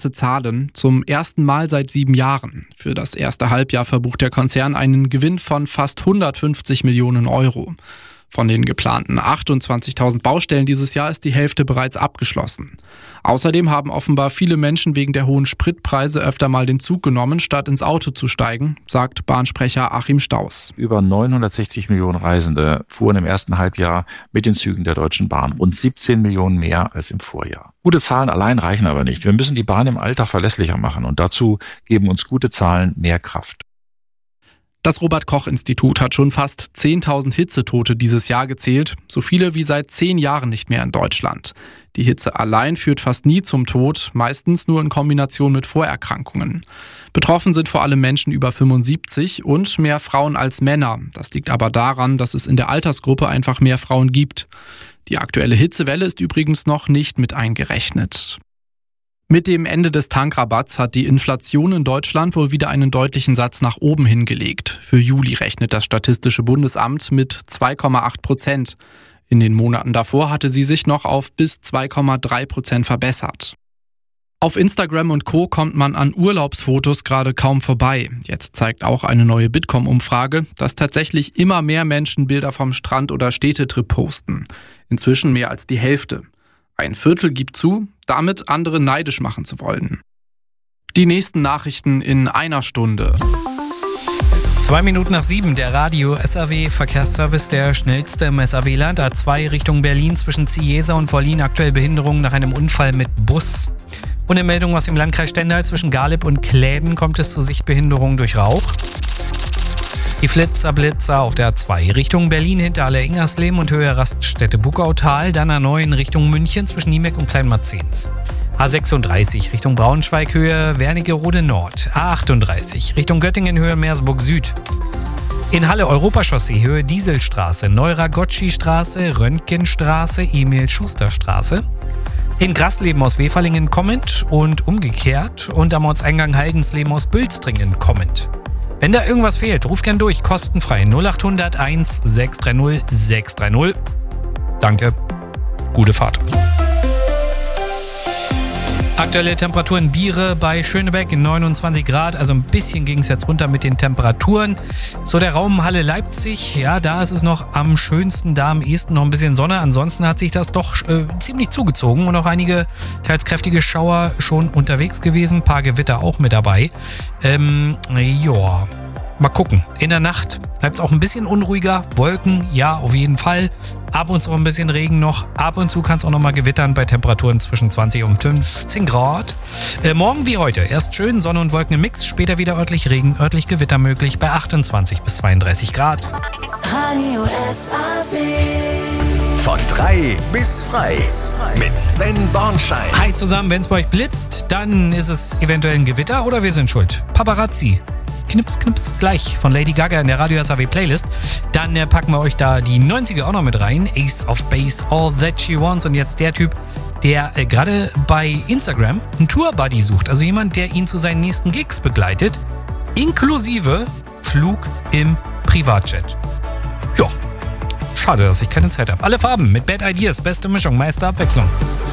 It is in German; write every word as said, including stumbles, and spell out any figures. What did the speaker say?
schwarze Zahlen. Zum ersten Mal seit sieben Jahren. Für das erste Halbjahr verbucht der Konzern einen Gewinn von fast hundertfünfzig Millionen Euro. Von den geplanten achtundzwanzigtausend Baustellen dieses Jahr ist die Hälfte bereits abgeschlossen. Außerdem haben offenbar viele Menschen wegen der hohen Spritpreise öfter mal den Zug genommen, statt ins Auto zu steigen, sagt Bahnsprecher Achim Staus. Über neunhundertsechzig Millionen Reisende fuhren im ersten Halbjahr mit den Zügen der Deutschen Bahn. Rund siebzehn Millionen mehr als im Vorjahr. Gute Zahlen allein reichen aber nicht. Wir müssen die Bahn im Alltag verlässlicher machen und dazu geben uns gute Zahlen mehr Kraft. Das Robert-Koch-Institut hat schon fast zehntausend Hitzetote dieses Jahr gezählt, so viele wie seit zehn Jahren nicht mehr in Deutschland. Die Hitze allein führt fast nie zum Tod, meistens nur in Kombination mit Vorerkrankungen. Betroffen sind vor allem Menschen über fünfundsiebzig und mehr Frauen als Männer. Das liegt aber daran, dass es in der Altersgruppe einfach mehr Frauen gibt. Die aktuelle Hitzewelle ist übrigens noch nicht mit eingerechnet. Mit dem Ende des Tankrabatts hat die Inflation in Deutschland wohl wieder einen deutlichen Satz nach oben hingelegt. Für Juli rechnet das Statistische Bundesamt mit zwei Komma acht Prozent. In den Monaten davor hatte sie sich noch auf bis zwei Komma drei Prozent verbessert. Auf Instagram und Co. kommt man an Urlaubsfotos gerade kaum vorbei. Jetzt zeigt auch eine neue Bitkom-Umfrage, dass tatsächlich immer mehr Menschen Bilder vom Strand oder Städtetrip posten. Inzwischen mehr als die Hälfte. Ein Viertel gibt zu, damit andere neidisch machen zu wollen. Die nächsten Nachrichten in einer Stunde. Zwei Minuten nach sieben, der Radio-S A W-Verkehrsservice, der schnellste im S A W-Land. A zwei Richtung Berlin zwischen Ziesa und Wollin, aktuell Behinderung nach einem Unfall mit Bus. Und eine Meldung aus dem Landkreis Stendal, zwischen Garlib und Kläden kommt es zu Sichtbehinderung durch Rauch. Die Flitzer, Blitzer auf der A zwei Richtung Berlin, Hinterhalle-Ingersleben und Höhe Raststätte Buckautal, dann A neun Richtung München zwischen Niemeck und Kleinmarzens. A sechsunddreißig Richtung Braunschweig, Höhe Wernigerode Nord. A achtunddreißig Richtung Göttingen, Höhe Meersburg Süd. In Halle Europachaussee, Höhe Dieselstraße, Neuragotschi-Straße, Röntgenstraße, Emil-Schuster-Straße. In Grasleben aus Weferlingen kommend und umgekehrt und am Ortseingang Haldensleben aus Bülstringen kommend. Wenn da irgendwas fehlt, ruf gern durch, kostenfrei null acht null null eins sechs drei null sechs drei null. Danke, gute Fahrt. Aktuelle Temperaturen Biere bei Schönebeck neunundzwanzig Grad, also ein bisschen ging es jetzt runter mit den Temperaturen. So der Raum Halle Leipzig, ja, da ist es noch am schönsten, da am ehesten noch ein bisschen Sonne. Ansonsten hat sich das doch äh, ziemlich zugezogen und auch einige teils kräftige Schauer schon unterwegs gewesen, ein paar Gewitter auch mit dabei. Ähm, ja, mal gucken. In der Nacht bleibt es auch ein bisschen unruhiger. Wolken, ja, auf jeden Fall. Ab und zu ein bisschen Regen noch. Ab und zu kann es auch noch mal gewittern bei Temperaturen zwischen zwanzig und fünfzehn Grad. Äh, morgen wie heute. Erst schön Sonne und Wolken im Mix, später wieder örtlich Regen, örtlich Gewitter möglich bei achtundzwanzig bis zweiunddreißig Grad. Radio S A W. Von drei bis frei. Mit Sven Bornschein. Hi zusammen, wenn es bei euch blitzt, dann ist es eventuell ein Gewitter oder wir sind schuld. Paparazzi. Knips, knips, gleich von Lady Gaga in der Radio S A W Playlist. Dann äh, packen wir euch da die neunziger auch noch mit rein. Ace of Base, All That She Wants. Und jetzt der Typ, der äh, gerade bei Instagram einen Tourbuddy sucht. Also jemand, der ihn zu seinen nächsten Gigs begleitet. Inklusive Flug im Privatjet. Ja, schade, dass ich keine Zeit habe. Alle Farben mit Bad Ideas, beste Mischung, meiste Abwechslung.